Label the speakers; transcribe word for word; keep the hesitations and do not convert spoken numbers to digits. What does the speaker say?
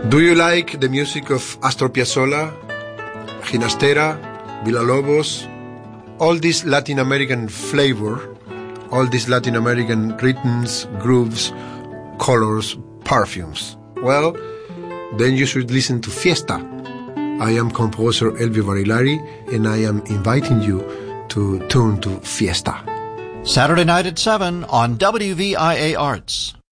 Speaker 1: Do you like the music of Astor Piazzolla, Ginastera, Villalobos, all this Latin American flavor, all these Latin American rhythms, grooves, colors, perfumes? Well, then you should listen to Fiesta. I am composer Elvio Barilari, and I am inviting you to tune to Fiesta.
Speaker 2: Saturday night at seven on W V I A Arts.